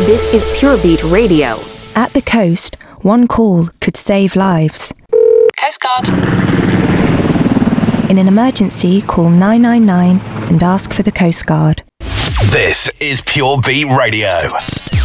This is Pure Beat Radio. At the coast, one call could save lives. Coast Guard. In an emergency, call 999 and ask for the Coast Guard. This is Pure Beat Radio.